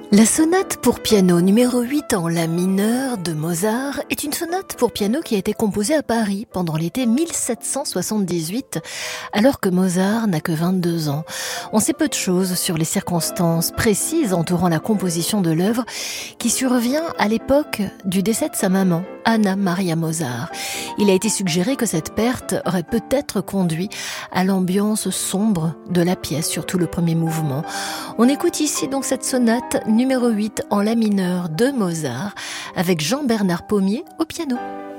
La sonate pour piano numéro 8 en la mineur de Mozart est une sonate pour piano qui a été composée à Paris pendant l'été 1778, alors que Mozart n'a que 22 ans. On sait peu de choses sur les circonstances précises entourant la composition de l'œuvre qui survient à l'époque du décès de sa maman, Anna Maria Mozart. Il a été suggéré que cette perte aurait peut-être conduit à l'ambiance sombre de la pièce, surtout le premier mouvement. On écoute ici donc cette sonate numéro 8 en la mineur de Mozart avec Jean-Bernard Pommier au piano.